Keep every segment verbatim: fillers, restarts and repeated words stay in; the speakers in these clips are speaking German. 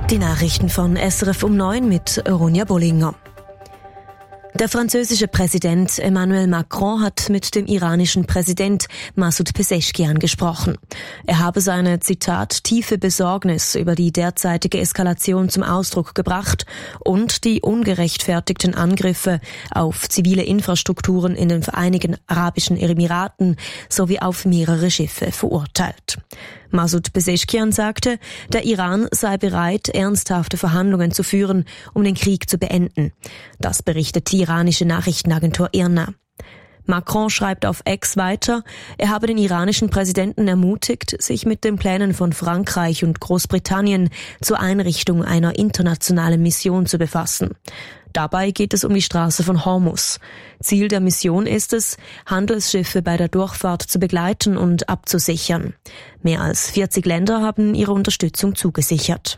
Die Nachrichten von S R F um neun mit Ronja Bollinger. Der französische Präsident Emmanuel Macron hat mit dem iranischen Präsident Massoud Pezeshkian gesprochen. Er habe seine, Zitat, tiefe Besorgnis über die derzeitige Eskalation zum Ausdruck gebracht und die ungerechtfertigten Angriffe auf zivile Infrastrukturen in den Vereinigten Arabischen Emiraten sowie auf mehrere Schiffe verurteilt. Massoud Pezeshkian sagte, der Iran sei bereit, ernsthafte Verhandlungen zu führen, um den Krieg zu beenden. Das berichtet die iranische Nachrichtenagentur I R N A. Macron schreibt auf X weiter, er habe den iranischen Präsidenten ermutigt, sich mit den Plänen von Frankreich und Großbritannien zur Einrichtung einer internationalen Mission zu befassen. Dabei geht es um die Straße von Hormuz. Ziel der Mission ist es, Handelsschiffe bei der Durchfahrt zu begleiten und abzusichern. Mehr als vierzig Länder haben ihre Unterstützung zugesichert.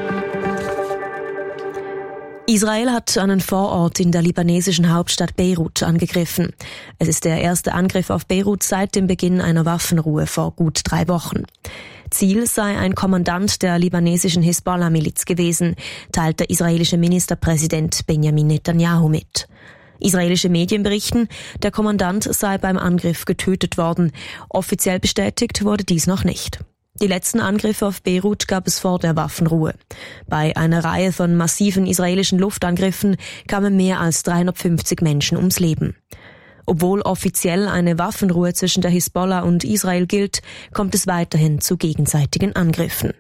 Israel hat einen Vorort in der libanesischen Hauptstadt Beirut angegriffen. Es ist der erste Angriff auf Beirut seit dem Beginn einer Waffenruhe vor gut drei Wochen. Ziel sei ein Kommandant der libanesischen Hisbollah-Miliz gewesen, teilt der israelische Ministerpräsident Benjamin Netanyahu mit. Israelische Medien berichten, der Kommandant sei beim Angriff getötet worden. Offiziell bestätigt wurde dies noch nicht. Die letzten Angriffe auf Beirut gab es vor der Waffenruhe. Bei einer Reihe von massiven israelischen Luftangriffen kamen mehr als dreihundertfünfzig Menschen ums Leben. Obwohl offiziell eine Waffenruhe zwischen der Hisbollah und Israel gilt, kommt es weiterhin zu gegenseitigen Angriffen.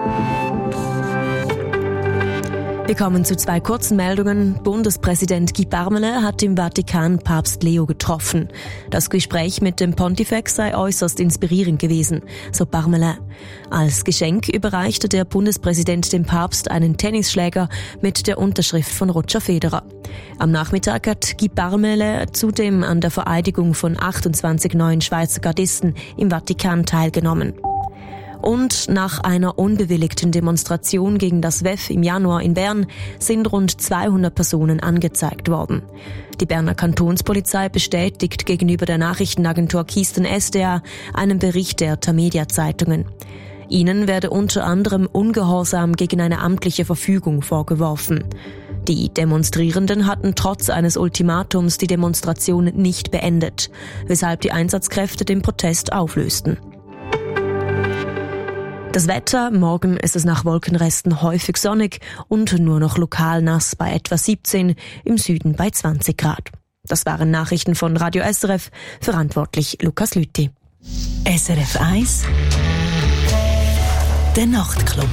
Wir kommen zu zwei kurzen Meldungen. Bundespräsident Guy Parmelin hat im Vatikan Papst Leo getroffen. Das Gespräch mit dem Pontifex sei äußerst inspirierend gewesen, so Parmelin. Als Geschenk überreichte der Bundespräsident dem Papst einen Tennisschläger mit der Unterschrift von Roger Federer. Am Nachmittag hat Guy Parmelin zudem an der Vereidigung von achtundzwanzig neuen Schweizer Gardisten im Vatikan teilgenommen. Und nach einer unbewilligten Demonstration gegen das W E F im Januar in Bern sind rund zweihundert Personen angezeigt worden. Die Berner Kantonspolizei bestätigt gegenüber der Nachrichtenagentur Kisten S D A einen Bericht der Tamedia-Zeitungen. Ihnen werde unter anderem Ungehorsam gegen eine amtliche Verfügung vorgeworfen. Die Demonstrierenden hatten trotz eines Ultimatums die Demonstration nicht beendet, weshalb die Einsatzkräfte den Protest auflösten. Das Wetter, morgen ist es nach Wolkenresten häufig sonnig und nur noch lokal nass bei etwa siebzehn, im Süden bei zwanzig Grad. Das waren Nachrichten von Radio S R F, verantwortlich Lukas Lüthi. S R F eins, der Nachtclub.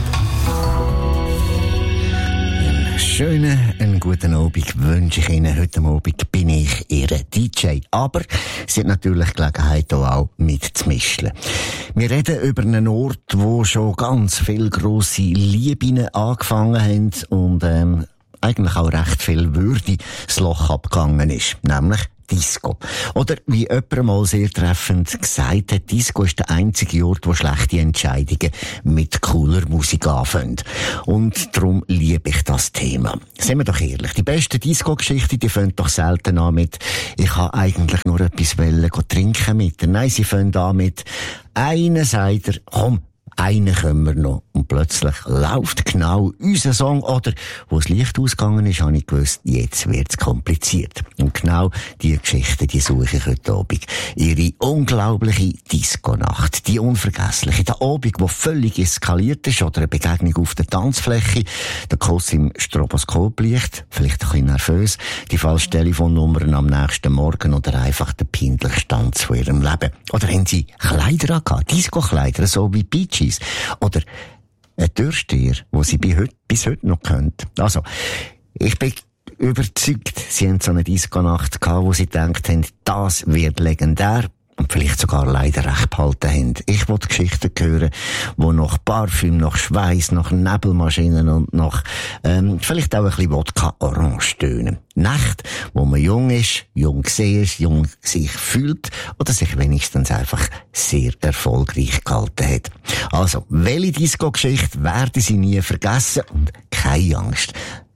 Schönen, einen guten Abend wünsche ich Ihnen. Heute Abend bin ich Ihr D J. Aber Sie haben natürlich Gelegenheit, hier auch mitzumischen. Wir reden über einen Ort, wo schon ganz viele grosse Lieben angefangen haben und ähm, eigentlich auch recht viel Würde das Loch abgegangen ist. Nämlich Disco. Oder wie jemand mal sehr treffend gesagt hat, Disco ist der einzige Ort, wo schlechte Entscheidungen mit cooler Musik anfangen. Und darum liebe ich das Thema. Seien wir doch ehrlich, die besten Disco-Geschichten, die fangen doch selten an mit «Ich habe eigentlich nur etwas wollen, trinken mit». Nein, sie fangen an mit «Einer sagt er, komm, einen können wir noch». Und plötzlich läuft genau unser Song. Oder, wo das Licht ausgegangen ist, habe ich gewusst, jetzt wird's kompliziert. Und genau diese Geschichte, die suche ich heute Abend. Ihre unglaubliche Disco-Nacht. Die unvergessliche. Der Abend, der völlig eskaliert ist. Oder eine Begegnung auf der Tanzfläche. Der Kuss im Stroboskoplicht. Vielleicht ein bisschen nervös. Die falsche Telefonnummern am nächsten Morgen. Oder einfach der peinliche Stand zu ihrem Leben. Oder haben sie Kleider angehabt? Disco-Kleider, so wie Bee Gees. Oder ein Türsteher, den sie bis heute, bis heute noch kennt. Also, ich bin überzeugt, sie haben so eine Disco-Nacht gehabt, wo sie gedacht haben, das wird legendär. Und vielleicht sogar leider recht behalten haben. Ich will Geschichten hören, die nach Parfüm, nach Schweiß, nach Nebelmaschinen und nach ähm, vielleicht auch ein bisschen Wodka Orange tönen. Nacht, wo man jung ist, jung gesehen ist, jung sich fühlt oder sich wenigstens einfach sehr erfolgreich gehalten hat. Also, welche Disco-Geschichte werden Sie nie vergessen? Und keine Angst.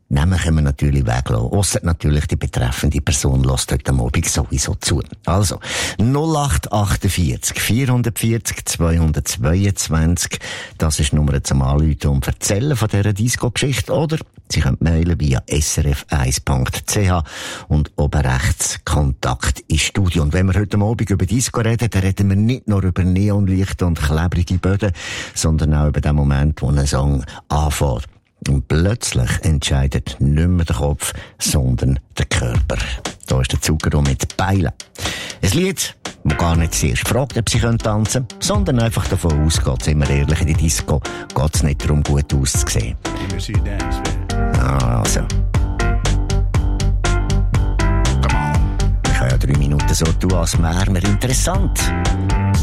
Namen können wir natürlich weglassen. Ausser natürlich die betreffende Person lässt heute Abend sowieso zu. Also, null acht achtundvierzig, vierhundertvierzig, zweihundertzweiundzwanzig. Das ist die Nummer zum Anrufen und Erzählen von dieser Disco-Geschichte. Oder Sie können mailen via s r f eins punkt c h und oben rechts Kontakt ins Studio. Und wenn wir heute Abend über Disco reden, dann reden wir nicht nur über Neonlichter und klebrige Böden, sondern auch über den Moment, wo ein Song anfängt. Und plötzlich entscheidet nicht mehr der Kopf, sondern der Körper. Da ist der Zucker mit Beilen. Ein Lied, das gar nicht zuerst fragt, ob sie tanzen können, sondern einfach davon ausgeht, sind wir ehrlich, in der Disco geht es nicht darum, gut auszusehen. Also. Ich kann ja drei Minuten so tun, als wäre mir interessant.